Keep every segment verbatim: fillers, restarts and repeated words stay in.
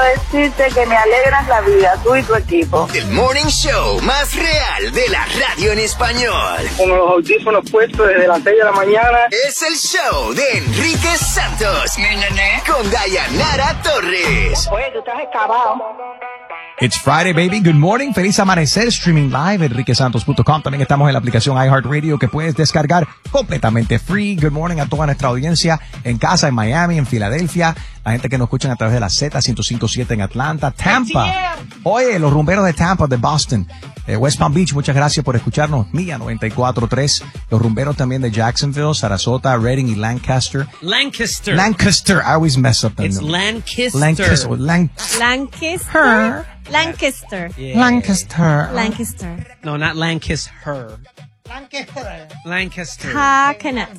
decirte que me alegras la vida, tú y tu equipo. El morning show más real de la radio en español. Con los audífonos puestos desde las seis de la mañana. Es el show de Enrique Santos. Con Dayanara Torres. Oye, tú estás excavado. It's Friday, baby. Good morning. Feliz amanecer. Streaming live, enrique santos punto com. También estamos en la aplicación iHeartRadio que puedes descargar completamente free. Good morning a toda nuestra audiencia en casa, en Miami, en Filadelfia. La gente que nos escuchan a través de la Z ciento cinco punto siete en Atlanta, Tampa. Oye, los rumberos de Tampa, de Boston, de West Palm Beach, muchas gracias por escucharnos. Mía noventa y cuatro punto tres. Los rumberos también de Jacksonville, Sarasota, Redding y Lancaster. Lancaster. Lancaster. I always mess up the It's name. Lancaster. Lancaster. Lan- Lancaster. Lancaster. Yeah. Lancaster. Lancaster. No, not Lancaster. Lancaster. Lancaster. Coconut.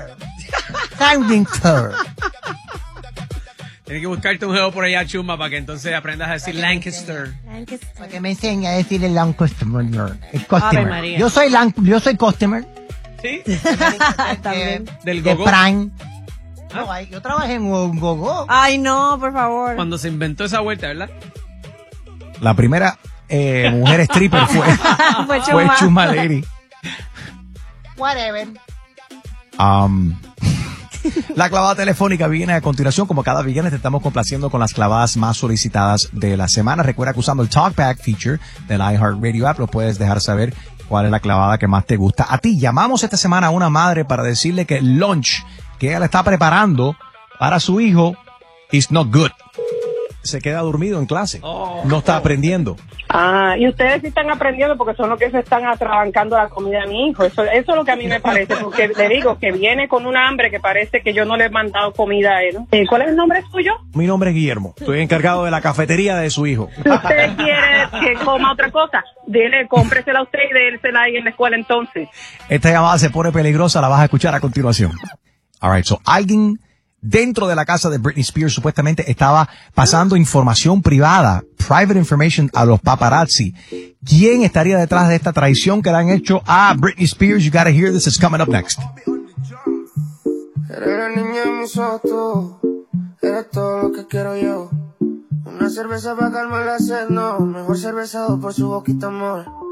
Lancaster. Tienes que buscarte un juego por allá, Chuma, para que entonces aprendas a decir Lancaster. Lancaster. Que me enseña a decirle long customer. El Ave customer. María. Yo soy lang, yo soy customer. ¿Sí? También. Del De gogo. Prime. No, ay, yo trabajé en un gogo. Ay, no, por favor. Cuando se inventó esa vuelta, ¿verdad? La primera eh, mujer stripper fue, Fue fue Chuma. Chuma Lady. Whatever. Um, la clavada telefónica viene a continuación. Como cada viernes te estamos complaciendo con las clavadas más solicitadas de la semana. Recuerda que usando el Talkback feature del iHeartRadio app lo puedes dejar saber cuál es la clavada que más te gusta a ti. Llamamos esta semana a una madre para decirle que el lunch que ella le está preparando para su hijo is not good. Se queda dormido en clase. Oh. No está aprendiendo. Ah, y ustedes sí están aprendiendo porque son los que se están atrabancando la comida de mi hijo. Eso, eso es lo que a mí me parece, porque le digo que viene con un hambre que parece que yo no le he mandado comida a él. Eh, ¿Cuál es el nombre suyo? Mi nombre es Guillermo. Estoy encargado de la cafetería de su hijo. Si usted quiere que coma otra cosa, dele, cómpresela a usted y délsela ahí en la escuela entonces. Esta llamada se pone peligrosa, la vas a escuchar a continuación. All right, so alguien dentro de la casa de Britney Spears supuestamente estaba pasando información privada, private information, a los paparazzi. ¿Quién estaría detrás de esta traición que le han hecho a Britney Spears? You gotta hear this, it's coming up next. Eres la niña de mis ojos, eres todo lo que quiero yo. Una cerveza para calmar la sed, no, mejor cervezado por su boquita amor.